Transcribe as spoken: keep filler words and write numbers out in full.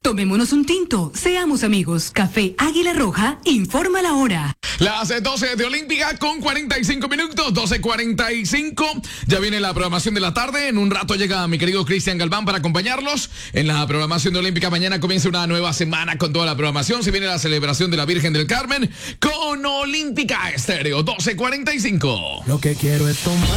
Tomémonos un tinto, seamos amigos. Café Águila Roja, informa la hora. Las doce de Olímpica con cuarenta y cinco minutos, doce cuarenta y cinco. Ya viene la programación de la tarde. En un rato llega mi querido Cristian Galván para acompañarlos. En la programación de Olímpica mañana comienza una nueva semana con toda la programación. Se viene la celebración de la Virgen del Carmen con Olímpica Estéreo, doce cuarenta y cinco. Lo que quiero es tomar.